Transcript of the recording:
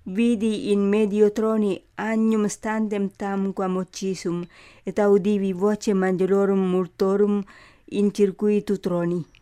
vidi in medio troni agnum standem tam quam occisum, et audivi voce angelorum multorum in circuitu troni.